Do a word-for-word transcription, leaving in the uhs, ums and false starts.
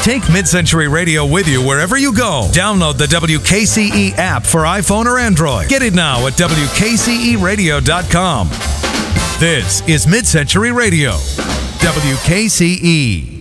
Take Mid-Century Radio with you wherever you go. Download the W K C E app for iPhone or Android. Get it now at W K C E radio dot com. This is Mid-Century Radio, W K C E.